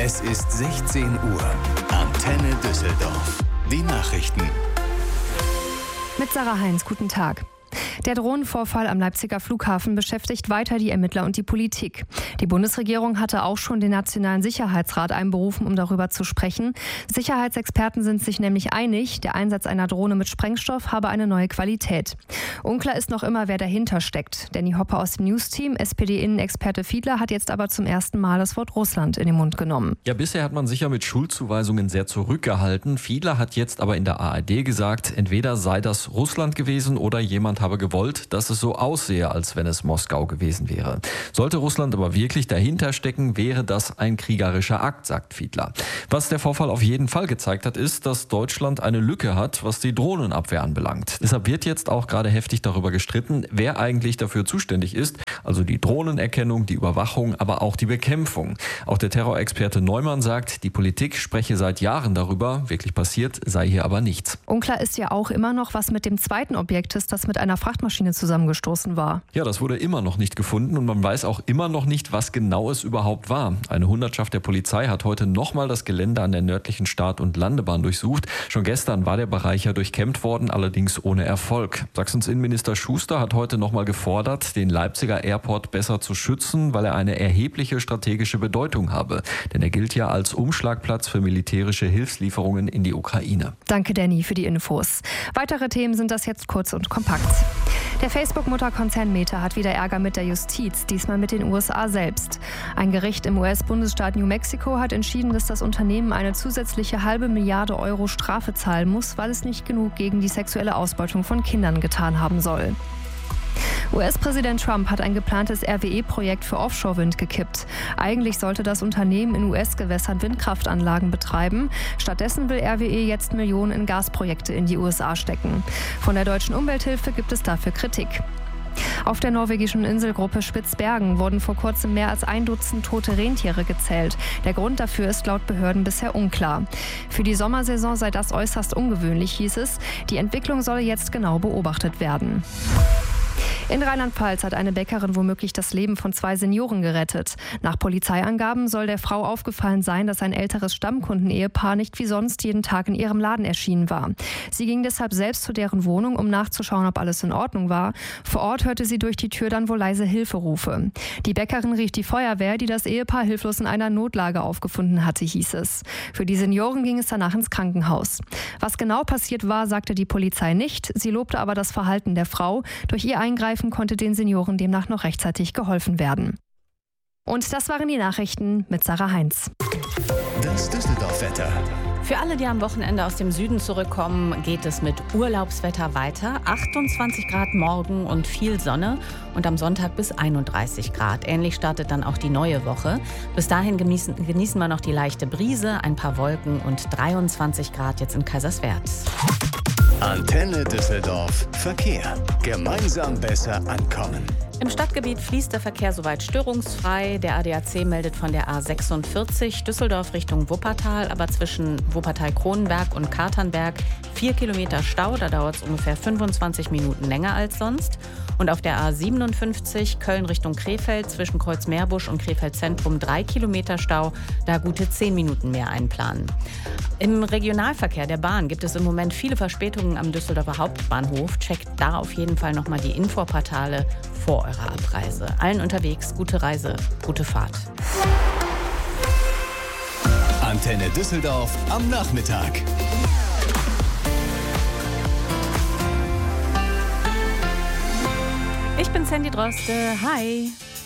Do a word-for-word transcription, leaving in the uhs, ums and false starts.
Es ist sechzehn Uhr. Antenne Düsseldorf. Die Nachrichten. Mit Sarah Heinz, guten Tag. Der Drohnenvorfall am Leipziger Flughafen beschäftigt weiter die Ermittler und die Politik. Die Bundesregierung hatte auch schon den Nationalen Sicherheitsrat einberufen, um darüber zu sprechen. Sicherheitsexperten sind sich nämlich einig, der Einsatz einer Drohne mit Sprengstoff habe eine neue Qualität. Unklar ist noch immer, wer dahinter steckt. Danny Hoppe aus dem News-Team, S P D-Innenexperte Fiedler, hat jetzt aber zum ersten Mal das Wort Russland in den Mund genommen. Ja, bisher hat man sich ja mit Schuldzuweisungen sehr zurückgehalten. Fiedler hat jetzt aber in der A R D gesagt, entweder sei das Russland gewesen oder jemand habe gewollt, dass es so aussehe, als wenn es Moskau gewesen wäre. Sollte Russland aber wirklich dahinter stecken, wäre das ein kriegerischer Akt, sagt Fiedler. Was der Vorfall auf jeden Fall gezeigt hat, ist, dass Deutschland eine Lücke hat, was die Drohnenabwehr anbelangt. Deshalb wird jetzt auch gerade heftig darüber gestritten, wer eigentlich dafür zuständig ist. Also die Drohnenerkennung, die Überwachung, aber auch die Bekämpfung. Auch der Terrorexperte Neumann sagt, die Politik spreche seit Jahren darüber. Wirklich passiert sei hier aber nichts. Unklar ist ja auch immer noch, was mit dem zweiten Objekt ist, das mit einer Frachtmaschine zusammengestoßen war. Ja, das wurde immer noch nicht gefunden und man weiß auch immer noch nicht, was genau es überhaupt war. Eine Hundertschaft der Polizei hat heute nochmal das Gelände an der nördlichen Start- und Landebahn durchsucht. Schon gestern war der Bereich ja durchkämmt worden, allerdings ohne Erfolg. Sachsens Innenminister Schuster hat heute nochmal gefordert, den Leipziger Airport besser zu schützen, weil er eine erhebliche strategische Bedeutung habe. Denn er gilt ja als Umschlagplatz für militärische Hilfslieferungen in die Ukraine. Danke, Danny, für die Infos. Weitere Themen sind das jetzt kurz und kompakt. Der Facebook-Mutterkonzern Meta hat wieder Ärger mit der Justiz, diesmal mit den U S A selbst. Ein Gericht im U S-Bundesstaat New Mexico hat entschieden, dass das Unternehmen eine zusätzliche halbe Milliarde Euro Strafe zahlen muss, weil es nicht genug gegen die sexuelle Ausbeutung von Kindern getan haben soll. U S-Präsident Trump hat ein geplantes R W E-Projekt für Offshore-Wind gekippt. Eigentlich sollte das Unternehmen in U S-Gewässern Windkraftanlagen betreiben. Stattdessen will R W E jetzt Millionen in Gasprojekte in die U S A stecken. Von der deutschen Umwelthilfe gibt es dafür Kritik. Auf der norwegischen Inselgruppe Spitzbergen wurden vor kurzem mehr als ein Dutzend tote Rentiere gezählt. Der Grund dafür ist laut Behörden bisher unklar. Für die Sommersaison sei das äußerst ungewöhnlich, hieß es. Die Entwicklung solle jetzt genau beobachtet werden. In Rheinland-Pfalz hat eine Bäckerin womöglich das Leben von zwei Senioren gerettet. Nach Polizeiangaben soll der Frau aufgefallen sein, dass ein älteres Stammkundenehepaar nicht wie sonst jeden Tag in ihrem Laden erschienen war. Sie ging deshalb selbst zu deren Wohnung, um nachzuschauen, ob alles in Ordnung war. Vor Ort hörte sie durch die Tür dann wohl leise Hilferufe. Die Bäckerin rief die Feuerwehr, die das Ehepaar hilflos in einer Notlage aufgefunden hatte, hieß es. Für die Senioren ging es danach ins Krankenhaus. Was genau passiert war, sagte die Polizei nicht. Sie lobte aber das Verhalten der Frau. Durch ihr Eingreifen konnte den Senioren demnach noch rechtzeitig geholfen werden. Und das waren die Nachrichten mit Sarah Heinz. Das Düsseldorf-Wetter. Für alle, die am Wochenende aus dem Süden zurückkommen, geht es mit Urlaubswetter weiter. achtundzwanzig Grad morgen und viel Sonne und am Sonntag bis einunddreißig Grad. Ähnlich startet dann auch die neue Woche. Bis dahin genießen, genießen wir noch die leichte Brise, ein paar Wolken und dreiundzwanzig Grad jetzt in Kaiserswerth. Antenne Düsseldorf. Verkehr. Gemeinsam besser ankommen. Im Stadtgebiet fließt der Verkehr soweit störungsfrei. Der A D A C meldet von der A sechsundvierzig Düsseldorf Richtung Wuppertal, aber zwischen Wuppertal-Kronenberg und Katernberg vier Kilometer Stau. Da dauert es ungefähr fünfundzwanzig Minuten länger als sonst. Und auf der A siebenundfünfzig Köln Richtung Krefeld zwischen Kreuzmeerbusch und Krefeld Zentrum drei Kilometer Stau. Da gute zehn Minuten mehr einplanen. Im Regionalverkehr der Bahn gibt es im Moment viele Verspätungen am Düsseldorfer Hauptbahnhof. Checkt da auf jeden Fall nochmal die Infoportale vor eurer Abreise. Allen unterwegs gute Reise, gute Fahrt. Antenne Düsseldorf am Nachmittag. Ich bin Sandy Droste. Hi.